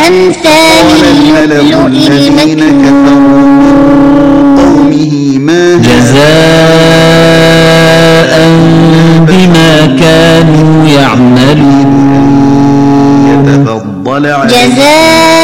كأمثال اللؤلؤ الذين كفروا قومه ما جزاء بما كانوا يعملون يتفضل عليهم